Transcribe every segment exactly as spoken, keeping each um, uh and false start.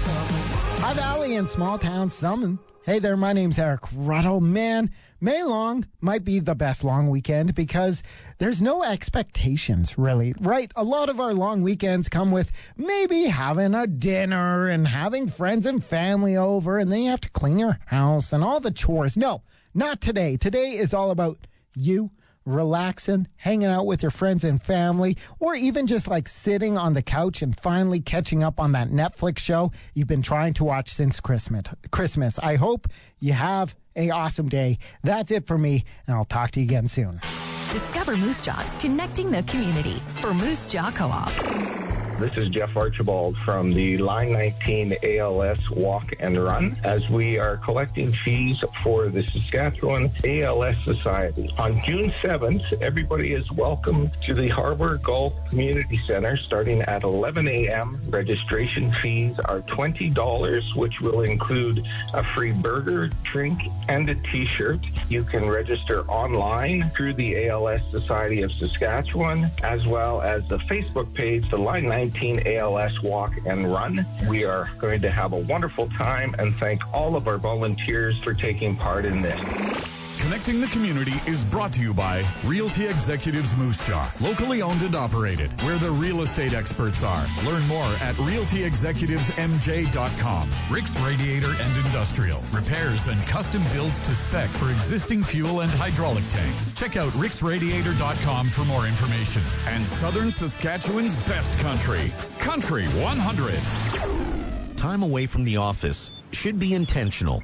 Hi, Valley and small town summon. Hey there, my name's Eric Ruddle. Man, May long might be the best long weekend because there's no expectations, really, right? A lot of our long weekends come with maybe having a dinner and having friends and family over, and then you have to clean your house and all the chores. No, not today. Today is all about you relaxing, hanging out with your friends and family, or even just like sitting on the couch and finally catching up on that Netflix show you've been trying to watch since Christmas. Christmas. I hope you have an awesome day. That's it for me, and I'll talk to you again soon. Discover Moose Jaws, connecting the community for Moose Jaw Co-op. This is Jeff Archibald from the Line nineteen A L S Walk and Run, as we are collecting fees for the Saskatchewan A L S Society. On June seventh, everybody is welcome to the Harbor Golf Community Center starting at eleven a.m. Registration fees are twenty dollars, which will include a free burger, drink, and a t-shirt. You can register online through the A L S Society of Saskatchewan, as well as the Facebook page, the Line nineteen A L S Walk and Run. We are going to have a wonderful time and thank all of our volunteers for taking part in this. Connecting the Community is brought to you by Realty Executives Moose Jaw, locally owned and operated, where the real estate experts are. Learn more at realty executives m j dot com. Rick's Radiator and Industrial, repairs and custom builds to spec for existing fuel and hydraulic tanks. Check out ricks radiator dot com for more information. And Southern Saskatchewan's best country, Country one hundred. Time away from the office should be intentional.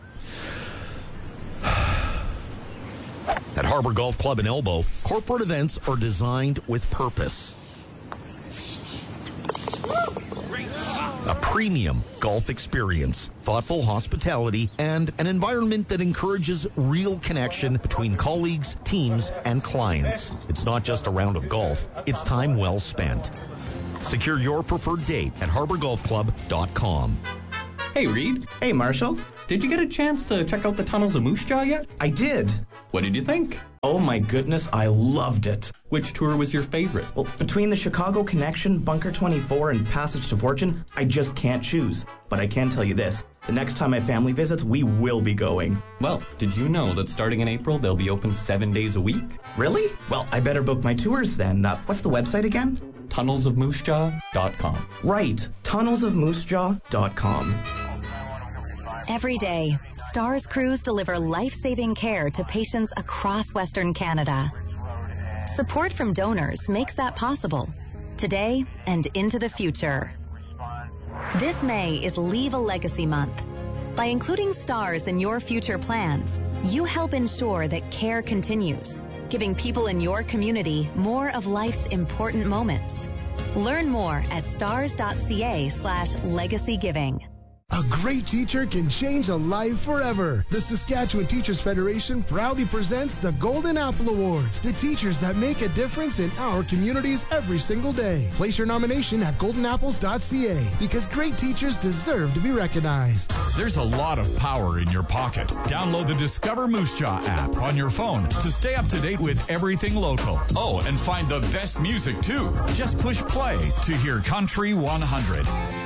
At Harbor Golf Club in Elbow, corporate events are designed with purpose. A premium golf experience, thoughtful hospitality, and an environment that encourages real connection between colleagues, teams, and clients. It's not just a round of golf, it's time well spent. Secure your preferred date at harbor golf club dot com. Hey, Reed. Hey, Marshall. Did you get a chance to check out the tunnels of Moose Jaw yet? I did. What did you think? Oh my goodness, I loved it. Which tour was your favorite? Well, between the Chicago Connection, Bunker twenty-four, and Passage to Fortune, I just can't choose. But I can tell you this, the next time my family visits, we will be going. Well, did you know that starting in April, they'll be open seven days a week? Really? Well, I better book my tours then. Uh, what's the website again? tunnels of moose jaw dot com. Right, tunnels of moose jaw dot com. Every day, STARS crews deliver life-saving care to patients across Western Canada. Support from donors makes that possible, today and into the future. This May is Leave a Legacy Month. By including STARS in your future plans, you help ensure that care continues, giving people in your community more of life's important moments. Learn more at stars.ca slash legacy giving. A great teacher can change a life forever. The Saskatchewan Teachers Federation proudly presents the Golden Apple Awards, the teachers that make a difference in our communities every single day. Place your nomination at golden apples dot c a because great teachers deserve to be recognized. There's a lot of power in your pocket. Download the Discover Moose Jaw app on your phone to stay up to date with everything local. Oh, and find the best music too. Just push play to hear Country one hundred.